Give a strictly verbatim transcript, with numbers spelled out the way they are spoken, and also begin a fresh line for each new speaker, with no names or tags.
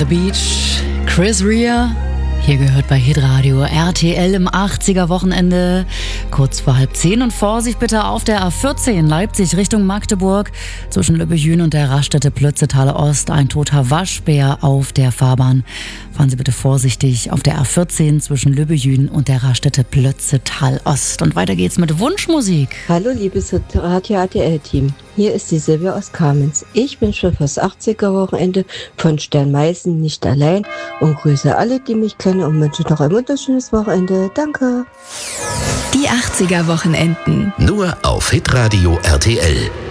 the Beach, Chris Rea. Hier gehört bei Hitradio R T L im achtziger-Wochenende. Kurz vor halb zehn und Vorsicht bitte auf der A vierzehn Leipzig Richtung Magdeburg. Zwischen Lübbecke und der Raststätte Plötzetaler Ost ein toter Waschbär auf der Fahrbahn. Fahren Sie bitte vorsichtig auf der A vierzehn zwischen Lübbecke und der Raststätte Plötzetal Ost. Und weiter geht's mit Wunschmusik.
Hallo liebes Radio R T L-Team. Hier ist die Silvia aus Kamenz. Ich bin schon fürs achtziger-Wochenende von Sternmeißen nicht allein und grüße alle, die mich kennen und wünsche noch ein wunderschönes Wochenende. Danke.
Die achtziger-Wochenenden.
Nur auf Hitradio R T L.